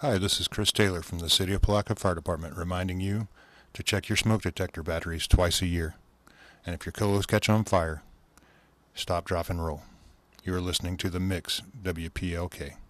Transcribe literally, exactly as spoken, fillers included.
Hi, this is Chris Taylor from the City of Palaca Fire Department reminding you to check your smoke detector batteries twice a year. And if your clothes catch on fire, stop, drop, and roll. You are listening to The Mix, W P L K.